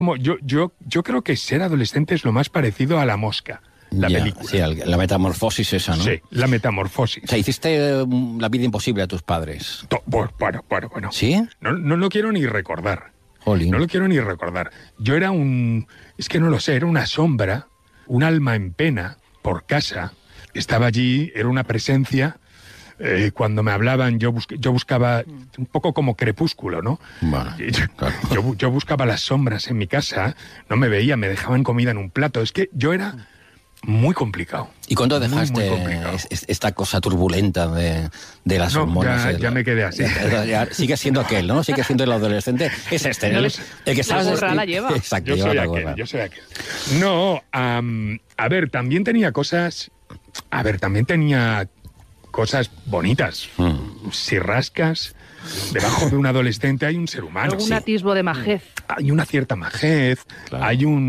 Yo creo que ser adolescente es lo más parecido a La Mosca, la película. Sí, la metamorfosis esa, ¿no? Sí, la metamorfosis. O sea, hiciste la vida imposible a tus padres. Bueno. ¿Sí? No lo quiero ni recordar. Jolín. No lo quiero ni recordar. Yo era es que no lo sé, era una sombra, un alma en pena por casa. Estaba allí, era una presencia. Cuando me hablaban, yo buscaba un poco como Crepúsculo, ¿no? Bueno, claro. Yo buscaba las sombras en mi casa, no me veía, me dejaban comida en un plato. Es que yo era muy complicado. ¿Y cuándo dejaste muy esta cosa turbulenta de las hormonas? Ya me quedé así. Sigue siendo aquel, ¿no? Sigue siendo el adolescente. Es este, el que sabes. La gorra la lleva. Exacto, yo soy aquel. No, a ver, también tenía cosas... también tenía cosas bonitas. Si rascas, debajo de un adolescente hay un ser humano. Algún atisbo de majez. Hay una cierta majez, claro.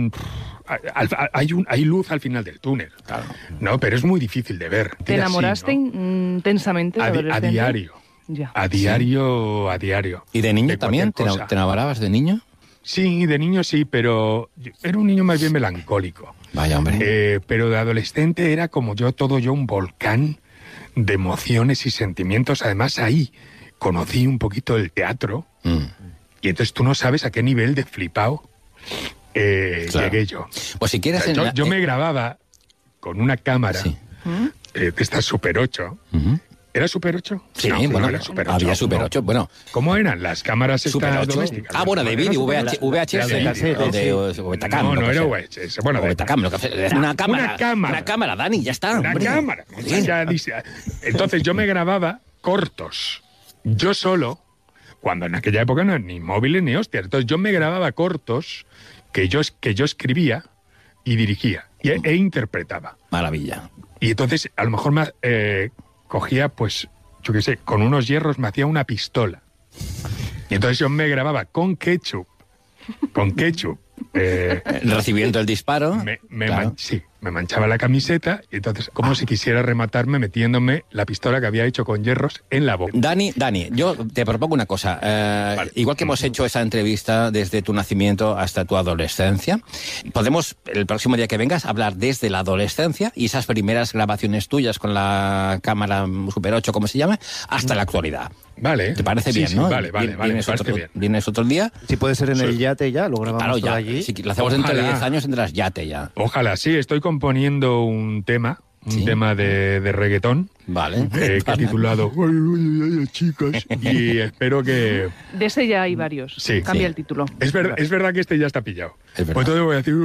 Hay luz al final del túnel. Claro. No, pero es muy difícil de ver. ¿Te enamoraste intensamente de adolescente? A diario. Ya. A diario. ¿Y de niño también? ¿Te enamorabas de niño? Sí, de niño sí, pero era un niño más bien melancólico. Vaya, hombre. Pero de adolescente era como todo yo un volcán de emociones y sentimientos. Además, ahí conocí un poquito el teatro y entonces tú no sabes a qué nivel de flipado llegué yo. Pues si quieres... O sea, yo me grababa con una cámara de esta Super 8. ¿Era Super 8? Sí, no, bueno, no era Super 8, había Super 8, bueno. ¿Cómo eran las cámaras Super 8? domésticas? Ah, bueno, de vídeo, VHS, o Betacam. No era VHS, bueno, de Betacam, una cámara, Dani, ya está. Una cámara. Entonces yo me grababa cortos, yo solo, cuando en aquella época no eran ni móviles ni hostias. Entonces yo me grababa cortos que yo escribía y dirigía e interpretaba. Maravilla. Y entonces a lo mejor cogía, pues, yo qué sé, con unos hierros me hacía una pistola. Y entonces yo me grababa con ketchup. Recibiendo el disparo. Me manchaba la camiseta y entonces, como si quisiera rematarme metiéndome la pistola que había hecho con hierros en la boca. Dani, yo te propongo una cosa. Vale. Igual que hemos hecho esa entrevista desde tu nacimiento hasta tu adolescencia, podemos, el próximo día que vengas, hablar desde la adolescencia y esas primeras grabaciones tuyas con la cámara Super 8, como se llama, hasta la actualidad. Vale. ¿Te parece bien, no? Vale, bien. ¿Vienes otro día? Si puede ser en el yate ya, lo grabamos todo allí. Si lo hacemos dentro de 10 años, tendrás yate ya. Ojalá, sí, estoy componiendo un tema de reggaetón. Vale. Que he titulado Ay, chicas, y espero que... De ese ya hay varios. Sí. Cambia el título. Es verdad que este ya está pillado. Pues entonces voy a decir,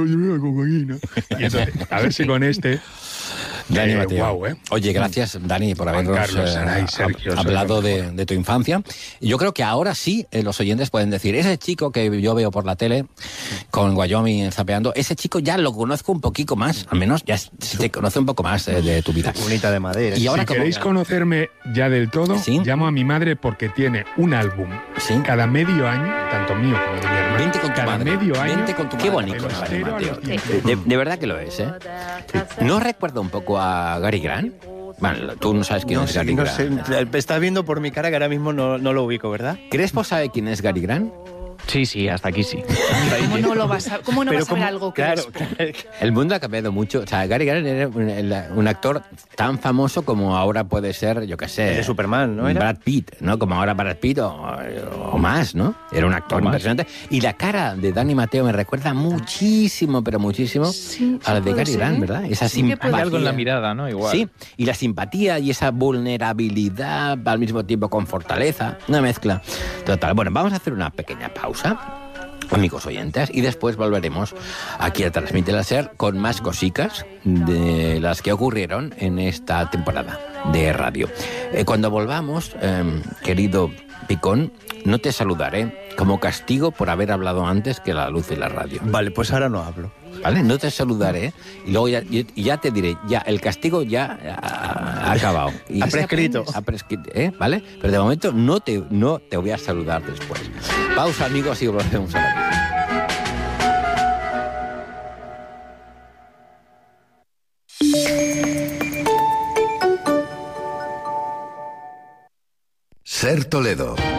y entonces, a ver si con este... Dani Mateo. Oye, gracias, Dani, por habernos hablado de tu infancia. Y yo creo que ahora sí los oyentes pueden decir, ese chico que yo veo por la tele con Wyoming zapeando, ese chico ya lo conozco un poquito más, al menos ya se conoce un poco más de tu vida. Bonita de madera. Y ahora, si queréis conocerme ya del todo, llamo a mi madre porque tiene un álbum cada medio año, tanto mío como de mi hermano. Vente con tu madre. Medio año. Vente con tu madre. Qué bonito es, Dani Mateo. De verdad que lo es, ¿eh? ¿No recuerda un poco a Gary Grant? Bueno, tú no sabes quién es Gary Grant. Estás viendo por mi cara que ahora mismo no lo ubico, ¿verdad? ¿Crespo sabe quién es Gary Grant? Sí, hasta aquí sí. ¿Cómo no lo vas a saber algo que claro, El mundo ha cambiado mucho. O sea, Gary Grant era un actor tan famoso como ahora puede ser, yo qué sé... de Superman, ¿no era? Brad Pitt, ¿no? Como ahora Brad Pitt o más, ¿no? Era un actor impresionante. Y la cara de Dani Mateo me recuerda muchísimo, pero muchísimo a la de Gary Grant, ¿verdad? Esa simpatía. Hay algo en la mirada, ¿no? Igual. Sí, y la simpatía y esa vulnerabilidad al mismo tiempo con fortaleza. Una mezcla total. Bueno, vamos a hacer una pequeña pausa, amigos oyentes, y después volveremos aquí a Transmite la SER con más cositas de las que ocurrieron en esta temporada de radio. Cuando volvamos, querido Picón, no te saludaré como castigo por haber hablado antes que la luz y la radio. Vale, pues ahora no hablo. ¿Vale? No te saludaré y luego ya te diré, ya el castigo ya ha acabado. Ha prescrito. ¿Vale? Pero de momento no te voy a saludar después. Pausa, amigos, y volvemos a la vida. SER Toledo.